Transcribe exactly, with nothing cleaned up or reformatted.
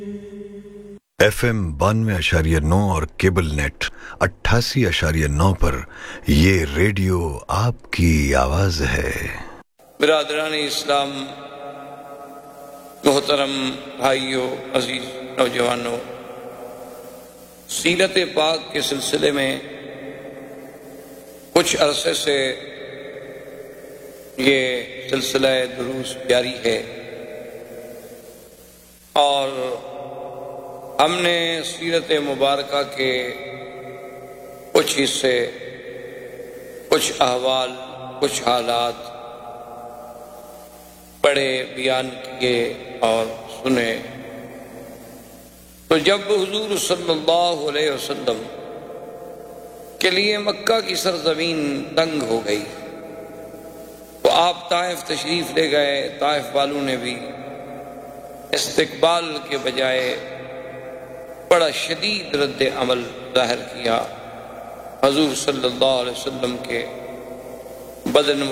F M بانوے اشاریہ نو اور کیبل نیٹ اٹھاسی اشاریہ نو پر یہ ریڈیو آپ کی آواز ہے۔ برادران اسلام، محترم بھائیوں، عزیز نوجوانوں، سیرت پاک کے سلسلے میں کچھ عرصے سے یہ سلسلہ دروس جاری ہے، اور ہم نے سیرت مبارکہ کے کچھ حصے، کچھ احوال، کچھ حالات پڑھے، بیان کیے اور سنے۔ تو جب حضور صلی اللہ علیہ وسلم کے لیے مکہ کی سرزمین تنگ ہو گئی تو آپ طائف تشریف لے گئے۔ طائف والوں نے بھی استقبال کے بجائے بڑا شدید رد عمل ظاہر کیا۔ حضور صلی اللہ علیہ وسلم کے بدن